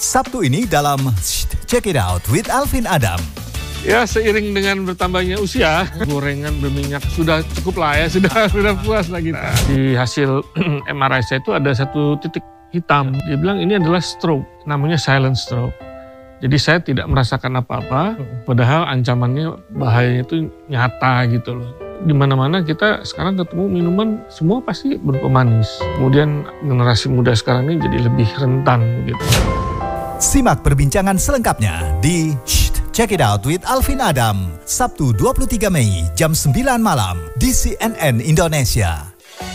Sabtu ini dalam Check It Out with Alvin Adam. Ya, seiring dengan bertambahnya usia, gorengan berminyak sudah cukup lah ya, sudah puas lah kita. Di hasil MRI saya itu ada satu titik hitam. Dia bilang ini adalah stroke, namanya silent stroke. Jadi saya tidak merasakan apa-apa, padahal ancamannya, bahayanya itu nyata gitu loh. Di mana-mana kita sekarang ketemu minuman semua pasti berpemanis. Kemudian generasi muda sekarang ini jadi lebih rentan gitu. Simak perbincangan selengkapnya di Check It Out with Alvin Adam, Sabtu 23 Mei jam 9 malam di CNN Indonesia.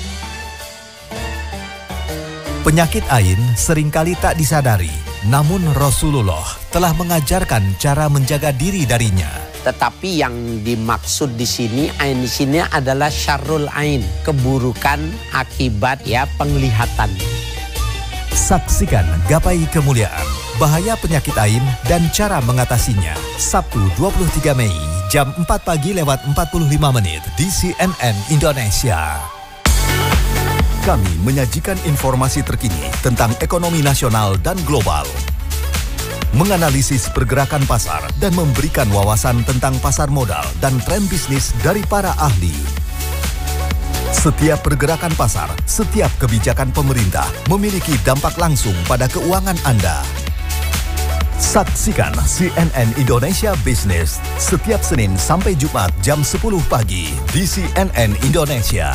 Penyakit AIN seringkali tak disadari, namun Rasulullah telah mengajarkan cara menjaga diri darinya. Tetapi yang dimaksud di sini, ain di sini adalah syarrul ain, keburukan akibat penglihatan. Saksikan Gapai Kemuliaan, bahaya penyakit AIN dan cara mengatasinya. Sabtu 23 Mei jam 4 pagi lewat 45 menit di CNN Indonesia. Kami menyajikan informasi terkini tentang ekonomi nasional dan global, menganalisis pergerakan pasar dan memberikan wawasan tentang pasar modal dan tren bisnis dari para ahli. Setiap pergerakan pasar, setiap kebijakan pemerintah memiliki dampak langsung pada keuangan Anda. Saksikan CNN Indonesia Business setiap Senin sampai Jumat jam 10 pagi di CNN Indonesia.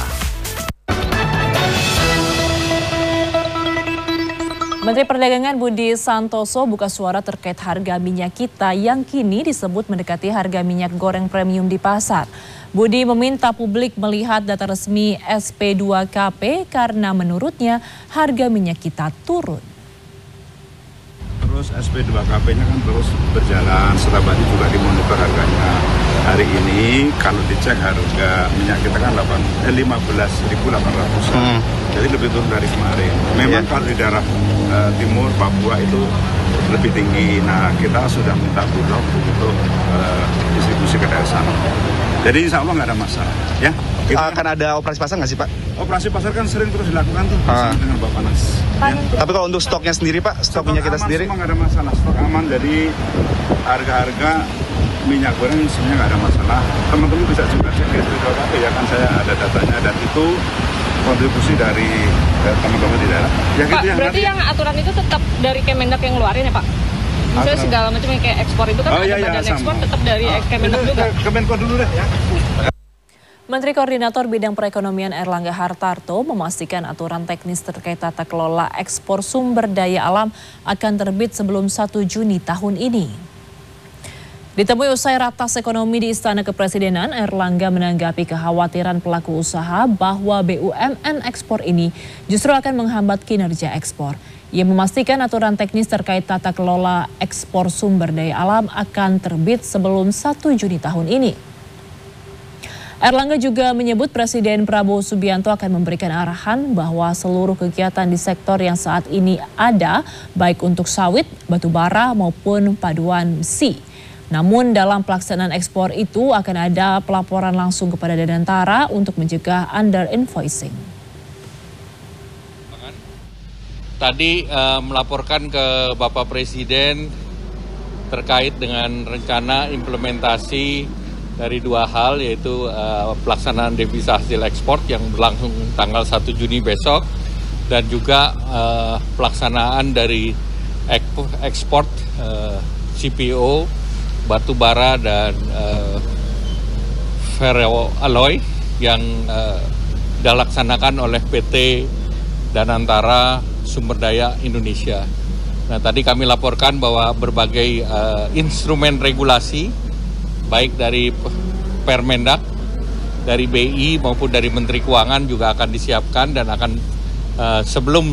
Menteri Perdagangan Budi Santoso buka suara terkait harga minyak kita yang kini disebut mendekati harga minyak goreng premium di pasar. Budi meminta publik melihat data resmi SP2KP karena menurutnya harga minyak kita turun. Terus SP2KP-nya kan terus berjalan, setiap hari juga dimonitor harganya. Hari ini kalau dicek harga minyak kita kan 15.800, jadi lebih turun dari kemarin. Memang kalau di daerah timur Papua itu lebih tinggi. Nah, kita sudah minta Bulog untuk distribusi ke daerah sana. Jadi insya Allah nggak ada masalah. Ya. Akan ada operasi pasar nggak sih Pak? Operasi pasar kan sering terus dilakukan tuh dengan Bapanas. Ya. Tapi kalau untuk stoknya sendiri Pak, stok minyak kita sendiri? Semua nggak ada masalah, stok aman. Jadi harga-harga minyak goreng sebenarnya nggak ada masalah. Teman-teman bisa juga cek di SP2KP ya kan, saya ada datanya dan itu kontribusi dari teman-teman di daerah. Ya, Pak, gitu berarti yang aturan itu tetap dari Kemendak yang ngeluarin ya Pak? Misalnya segala macam yang kayak ekspor itu kan ada badan ekspor tetap dari Kemendak juga. Kemenko dulu deh ya. Menteri Koordinator Bidang Perekonomian Erlangga Hartarto memastikan aturan teknis terkait tata kelola ekspor sumber daya alam akan terbit sebelum 1 Juni tahun ini. Ditemui usai ratas ekonomi di Istana Kepresidenan, Erlangga menanggapi kekhawatiran pelaku usaha bahwa BUMN ekspor ini justru akan menghambat kinerja ekspor. Ia memastikan aturan teknis terkait tata kelola ekspor sumber daya alam akan terbit sebelum 1 Juni tahun ini. Erlangga juga menyebut Presiden Prabowo Subianto akan memberikan arahan bahwa seluruh kegiatan di sektor yang saat ini ada, baik untuk sawit, batu bara maupun paduan besi. Namun dalam pelaksanaan ekspor itu akan ada pelaporan langsung kepada Danantara untuk mencegah under invoicing. Tadi melaporkan ke Bapak Presiden terkait dengan rencana implementasi dari 2 hal, yaitu pelaksanaan devisa hasil ekspor yang berlangsung tanggal 1 Juni besok dan juga pelaksanaan dari ekspor CPO, batu bara dan ferroalloy yang dilaksanakan oleh PT Danantara Sumber Daya Indonesia. Nah, tadi kami laporkan bahwa berbagai instrumen regulasi baik dari Permendak, dari BI maupun dari Menteri Keuangan juga akan disiapkan dan akan sebelum